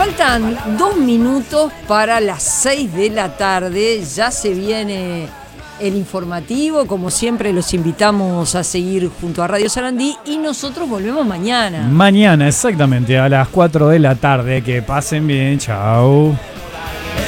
Faltan 2 minutos para las 6 de la tarde. Ya se viene el informativo. Como siempre, los invitamos a seguir junto a Radio Sarandí. Y nosotros volvemos mañana. Mañana, exactamente, a las 4 de la tarde. Que pasen bien. Chao.